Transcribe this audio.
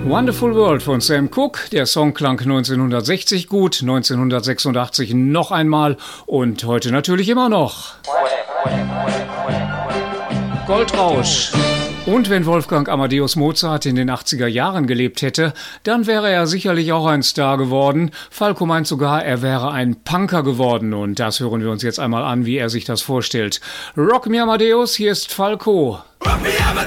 Wonderful World von Sam Cooke. Der Song klang 1960 gut, 1986 noch einmal und heute natürlich immer noch. Goldrausch. Und wenn Wolfgang Amadeus Mozart in den 80er Jahren gelebt hätte, dann wäre er sicherlich auch ein Star geworden. Falco meint sogar, er wäre ein Punker geworden. Und das hören wir uns jetzt einmal an, wie er sich das vorstellt. Rock me Amadeus, hier ist Falco. Rock me Amadeus!